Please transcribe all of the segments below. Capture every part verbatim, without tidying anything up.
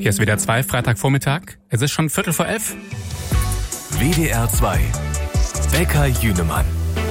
Hier ist W D R zwei, Freitagvormittag. Es ist schon Viertel vor elf. W D R zwei. Bäcker Jünemann.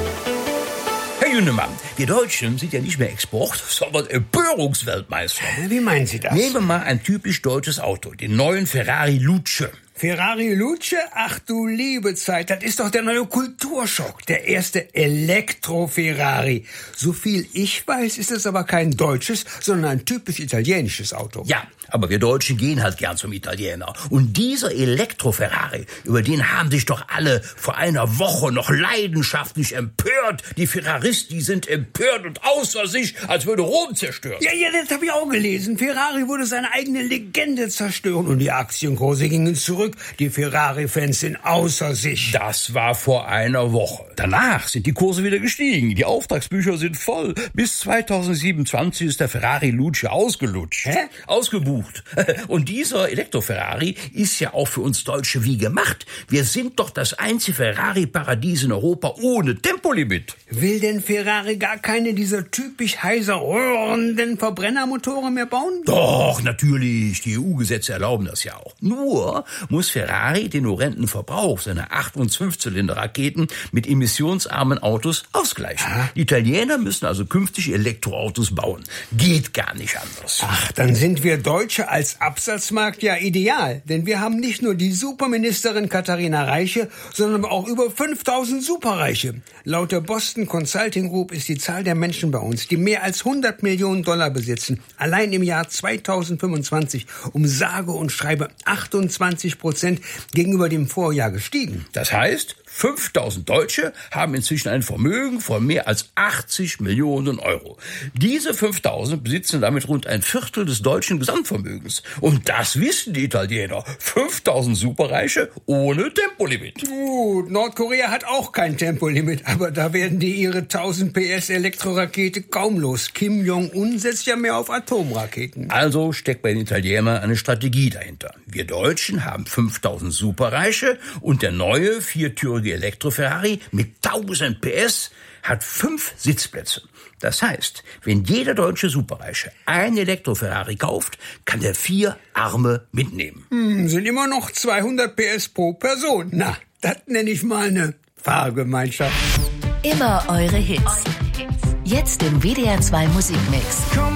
Herr Jünemann, wir Deutschen sind ja nicht mehr Export, sondern Empörungsweltmeister. Wie meinen Sie das? Nehmen wir mal ein typisch deutsches Auto, den neuen Ferrari Luce. Ferrari Luce? Ach du liebe Zeit, das ist doch der neue Kulturschock. Der erste Elektro-Ferrari. So viel ich weiß, ist es aber kein deutsches, sondern ein typisch italienisches Auto. Ja, aber wir Deutschen gehen halt gern zum Italiener. Und dieser Elektro-Ferrari, über den haben sich doch alle vor einer Woche noch leidenschaftlich empört. Die Ferraristen, die sind empört und außer sich, als würde Rom zerstört. Ja, ja, das habe ich auch gelesen. Ferrari würde seine eigene Legende zerstören und die Aktienkurse gingen zurück. Die Ferrari-Fans sind außer sich. Das war vor einer Woche. Danach sind die Kurse wieder gestiegen. Die Auftragsbücher sind voll. Bis zweitausendsiebenundzwanzig ist der Ferrari Luce ausgelutscht. Hä? Ausgebucht. Und dieser Elektro-Ferrari ist ja auch für uns Deutsche wie gemacht. Wir sind doch das einzige Ferrari-Paradies in Europa ohne Tempolimit. Will denn Ferrari gar keine dieser typisch heiser röhrenden Verbrennermotoren mehr bauen? Doch, natürlich. Die E U-Gesetze erlauben das ja auch. Nur muss Ferrari den horrenden Verbrauch seiner acht- und fünfzylinder-Raketen mit emissionsarmen Autos ausgleichen. Ah. Die Italiener müssen also künftig Elektroautos bauen. Geht gar nicht anders. Ach, dann sind wir Deutsche als Absatzmarkt ja ideal. Denn wir haben nicht nur die Superministerin Katharina Reiche, sondern auch über fünftausend Superreiche. Laut der Boston Consulting Group ist die Zahl der Menschen bei uns, die mehr als hundert Millionen Dollar besitzen, allein im Jahr zweitausendfünfundzwanzig um sage und schreibe achtundzwanzig Prozent gegenüber dem Vorjahr gestiegen. Das heißt, fünftausend Deutsche haben inzwischen ein Vermögen von mehr als achtzig Millionen Euro. Diese fünftausend besitzen damit rund ein Viertel des deutschen Gesamtvermögens. Und das wissen die Italiener. fünftausend Superreiche ohne Tempolimit. Gut, Nordkorea hat auch kein Tempolimit, aber da werden die ihre tausend P S Elektrorakete kaum los. Kim Jong-un setzt ja mehr auf Atomraketen. Also steckt bei den Italienern eine Strategie dahinter. Wir Deutschen haben fünftausend Superreiche und der neue viertürige Elektro-Ferrari mit tausend P S hat fünf Sitzplätze. Das heißt, wenn jeder deutsche Superreiche ein Elektro-Ferrari kauft, kann er vier Arme mitnehmen. Hm, sind immer noch zweihundert P S pro Person. Na, das nenne ich mal eine Fahrgemeinschaft. Immer eure Hits. Jetzt im W D R zwei Musikmix.